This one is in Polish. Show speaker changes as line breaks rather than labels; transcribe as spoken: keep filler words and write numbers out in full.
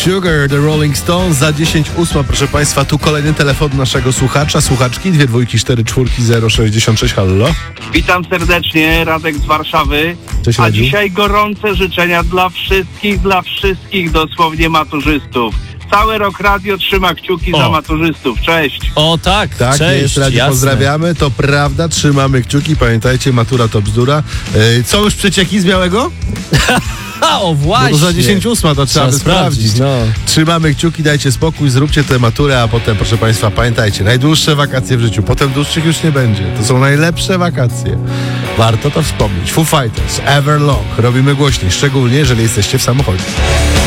Sugar, The Rolling Stones za dziesięć ósma, proszę Państwa, tu kolejny telefon naszego słuchacza, słuchaczki, dwie dwójki, cztery czwórki, zero sześćdziesiąt sześć, hallo.
Witam serdecznie, Radek z Warszawy.
Cześć,
A
Radziu.
dzisiaj gorące życzenia dla wszystkich, dla wszystkich dosłownie maturzystów. Cały rok radio trzyma kciuki
O.
za maturzystów. Cześć.
O tak,
Tak,
cześć,
jest, Radziu,
jasne.
pozdrawiamy, to prawda, trzymamy kciuki, pamiętajcie, matura to bzdura. Yy, co, już przecieki z białego?
A, o
No
właśnie.
to za dziesięć ósma to trzeba, by sprawdzić.
no.
Trzymamy kciuki, dajcie spokój, zróbcie tę maturę, a potem, proszę Państwa, pamiętajcie, najdłuższe wakacje w życiu, potem dłuższych już nie będzie. To są najlepsze wakacje. Warto to wspomnieć. Foo Fighters, Everlong. Robimy głośniej, szczególnie jeżeli jesteście w samochodzie.